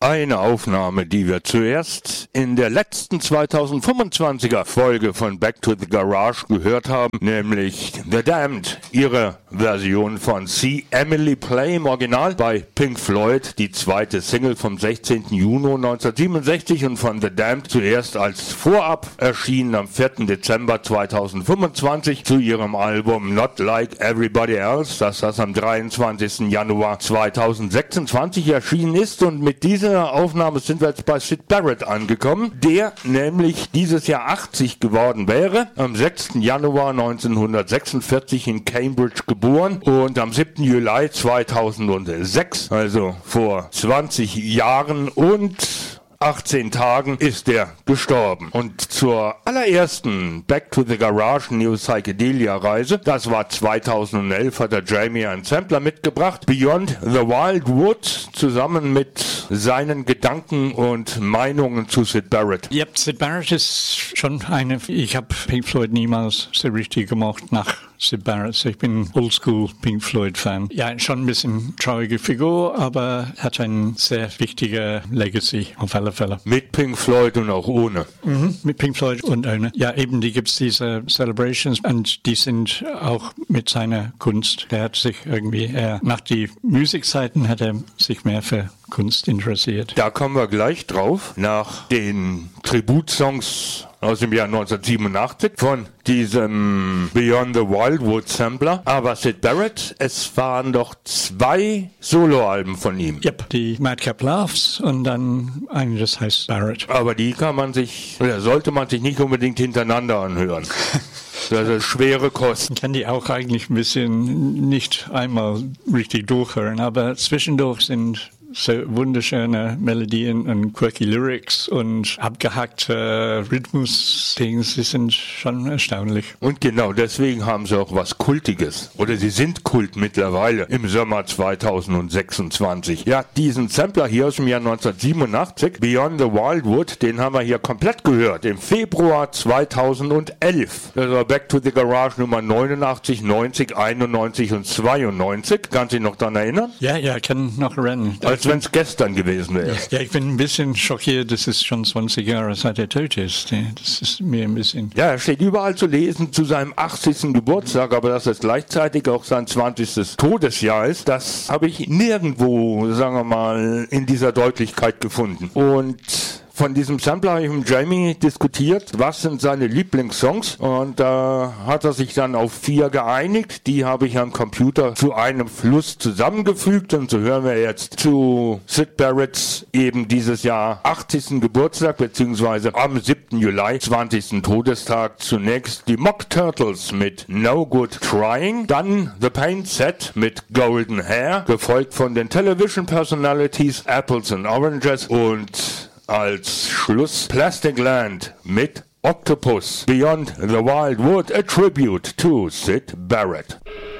Eine Aufnahme, die wir zuerst in der letzten 2025er Folge von Back to the Garage gehört haben, nämlich The Damned, ihre Version von See Emily Play im Original bei Pink Floyd, die zweite Single vom 16. Juni 1967 und von The Damned zuerst als Vorab erschienen am 4. Dezember 2025 zu ihrem Album Not Like Everybody Else, das am 23. Januar 2026 erschienen ist. Und mit dieser Aufnahme sind wir jetzt bei Syd Barrett angekommen, der nämlich dieses Jahr 80 geworden wäre, am 6. Januar 1946 in Cambridge geboren und am 7. Juli 2006, also vor 20 Jahren und 18 Tagen ist er gestorben. Und zur allerersten Back to the Garage New Psychedelia Reise, das war 2011, hat der Jamie einen Sampler mitgebracht, Beyond the Wild Wood, zusammen mit seinen Gedanken und Meinungen zu Syd Barrett. Ja, Syd Barrett ist schon ich habe Pink Floyd niemals so richtig gemocht nach Syd Barrett. Ich bin Oldschool Pink Floyd Fan. Ja, schon ein bisschen traurige Figur, aber hat ein sehr wichtiger Legacy auf alle Fälle. Mit Pink Floyd und auch ohne. Mit Pink Floyd und ohne. Ja, eben, die gibt's diese Celebrations und die sind auch mit seiner Kunst. Der hat sich irgendwie nach die Musikzeiten hat er sich mehr für Kunst interessiert. Da kommen wir gleich drauf, nach den Tributsongs aus dem Jahr 1987 von diesem Beyond the Wildwood Sampler. Aber Syd Barrett, es waren doch 2 Soloalben von ihm. Yep, die Madcap Laughs und dann eine, das heißt Barrett. Aber die sollte man sich nicht unbedingt hintereinander anhören. Das ist schwere Kost. Ich kann die auch eigentlich ein bisschen nicht einmal richtig durchhören, aber zwischendurch sind so wunderschöne Melodien und quirky Lyrics und abgehackte Rhythmus-Dings, die sind schon erstaunlich. Und genau deswegen haben sie auch was Kultiges. Oder sie sind Kult mittlerweile im Sommer 2026. Ja, diesen Sampler hier aus dem Jahr 1987, Beyond the Wildwood, den haben wir hier komplett gehört im Februar 2011. Das war Back to the Garage Nummer 89, 90, 91 und 92. Kannst du dich noch daran erinnern? Ja, kann noch erinnern. Als wenn es gestern gewesen wäre. Ja, ich bin ein bisschen schockiert, dass es schon 20 Jahre seit er tot ist. Das ist mir ein bisschen... Ja, er steht überall zu lesen zu seinem 80. Geburtstag, aber dass es gleichzeitig auch sein 20. Todesjahr ist, das habe ich nirgendwo, sagen wir mal, in dieser Deutlichkeit gefunden. Und von diesem Sampler habe ich mit Jamie diskutiert, was sind seine Lieblingssongs, und da hat er sich dann auf 4 geeinigt. Die habe ich am Computer zu einem Fluss zusammengefügt, und so hören wir jetzt zu Syd Barretts eben dieses Jahr 80. Geburtstag, beziehungsweise am 7. Juli 20. Todestag zunächst die Mock Turtles mit No Good Trying, dann The Paint Set mit Golden Hair, gefolgt von den Television Personalities Apples and Oranges und als Schluss Plastic Land mit Octopus. Beyond the Wild Wood, a tribute to Syd Barrett.